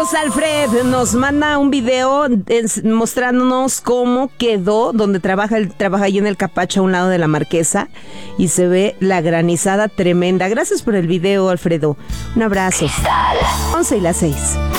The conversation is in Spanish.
Saludos, Alfred. Nos manda un video mostrándonos cómo quedó donde trabaja. Él trabaja ahí en el Capacho a un lado de la Marquesa y se ve la granizada tremenda. Gracias por el video, Alfredo. Un abrazo. 11:06.